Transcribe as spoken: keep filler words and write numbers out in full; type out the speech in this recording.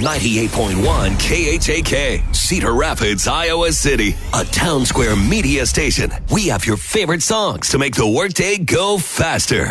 ninety-eight point one K H A K, Cedar Rapids, Iowa City, a Town Square media station. We have your favorite songs to make the workday go faster.